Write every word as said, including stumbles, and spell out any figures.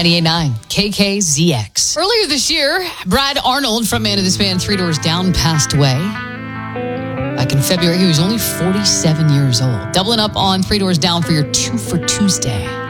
ninety-eight point nine K K Z X. Earlier this year, Brad Arnold, frontman of this band Three Doors Down, passed away. Back in February, he was only forty-seven years old. Doubling up on Three Doors Down for your Two for Tuesday.